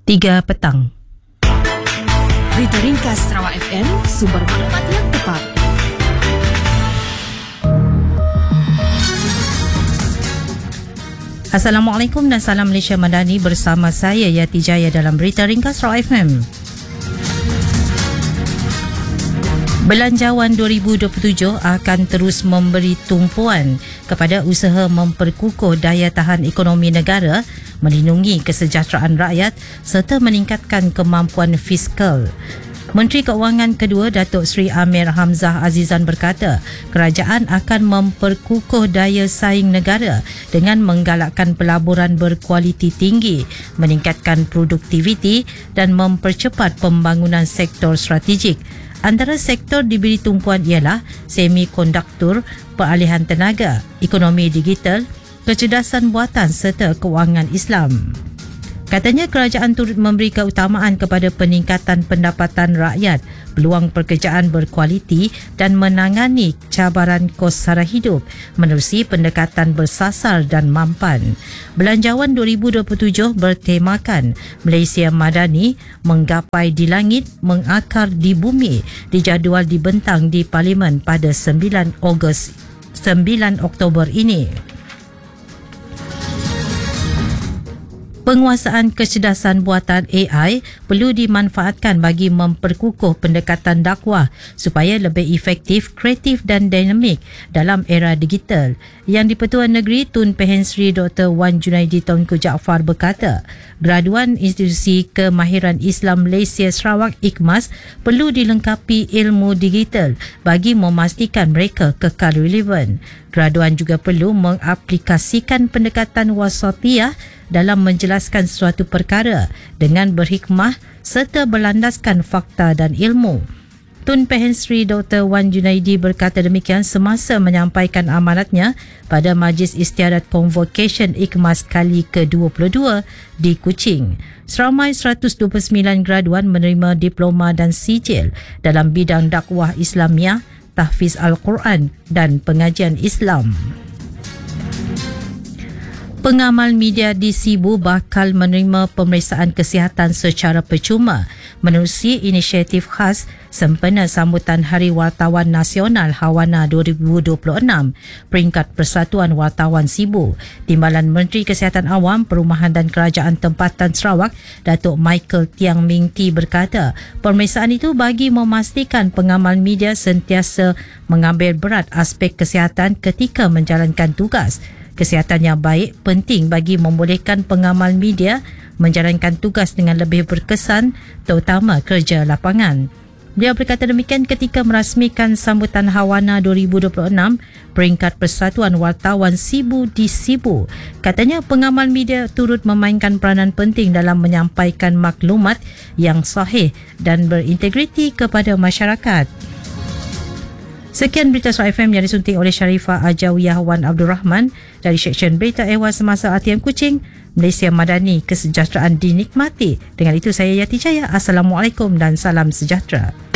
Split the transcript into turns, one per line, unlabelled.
3 petang.
Berita ringkas Sarawak FM, sumber maklumat yang tepat.
Assalamualaikum dan salam Malaysia Madani, bersama saya Yati Jaya dalam Berita Ringkas Sarawak FM. Belanjawan 2027 akan terus memberi tumpuan kepada usaha memperkukuh daya tahan ekonomi negara, melindungi kesejahteraan rakyat serta meningkatkan kemampuan fiskal. Menteri Keuangan kedua Datuk Seri Amir Hamzah Azizan berkata, kerajaan akan memperkukuh daya saing negara dengan menggalakkan pelaburan berkualiti tinggi, meningkatkan produktiviti dan mempercepat pembangunan sektor strategik. Antara sektor diberi tumpuan ialah semikonduktor, peralihan tenaga, ekonomi digital, kecerdasan buatan serta kewangan Islam. Katanya kerajaan turut memberi keutamaan kepada peningkatan pendapatan rakyat, peluang pekerjaan berkualiti dan menangani cabaran kos sara hidup menerusi pendekatan bersasar dan mampan. Belanjawan 2027 bertemakan Malaysia Madani, menggapai di langit, mengakar di bumi, dijadual dibentang di Parlimen pada 9 Oktober ini. Penguasaan kecerdasan buatan AI perlu dimanfaatkan bagi memperkukuh pendekatan dakwah supaya lebih efektif, kreatif dan dinamik dalam era digital. Yang di-Pertua Negeri Tun Pehen Sri Dr. Wan Junaidi Tunku Jaafar berkata, graduan Institusi Kemahiran Islam Malaysia Sarawak IKMAS perlu dilengkapi ilmu digital bagi memastikan mereka kekal relevan. Graduan juga perlu mengaplikasikan pendekatan wasatiyah dalam menjelaskan suatu perkara dengan berhikmah serta berlandaskan fakta dan ilmu. Tun Pehen Sri Dr. Wan Junaidi berkata demikian semasa menyampaikan amanatnya pada Majlis Istiadat Convocation IKMAS kali ke-22 di Kuching. Seramai 129 graduan menerima diploma dan sijil dalam bidang dakwah Islamiah, tahfiz Al-Quran dan pengajian Islam. Pengamal media di Sibu bakal menerima pemeriksaan kesihatan secara percuma menerusi inisiatif khas sempena sambutan Hari Wartawan Nasional Hawana 2026 peringkat Persatuan Wartawan Sibu. Timbalan Menteri Kesihatan Awam, Perumahan dan Kerajaan Tempatan Sarawak, Datuk Michael Tiang Ming Ti berkata, pemeriksaan itu bagi memastikan pengamal media sentiasa mengambil berat aspek kesihatan ketika menjalankan tugas. Kesihatan yang baik penting bagi membolehkan pengamal media menjalankan tugas dengan lebih berkesan, terutama kerja lapangan. Beliau berkata demikian ketika merasmikan sambutan Hawana 2026 peringkat Persatuan Wartawan Sibu di Sibu. Katanya pengamal media turut memainkan peranan penting dalam menyampaikan maklumat yang sahih dan berintegriti kepada masyarakat. Sekian berita Sarawak FM yang disunting oleh Sharifah Ajawiyah Wan Abdul Rahman dari Seksyen Berita Ehwal Semasa ATM Kuching. Malaysia Madani, kesejahteraan dinikmati. Dengan itu saya Yati Jaya. Assalamualaikum dan salam sejahtera.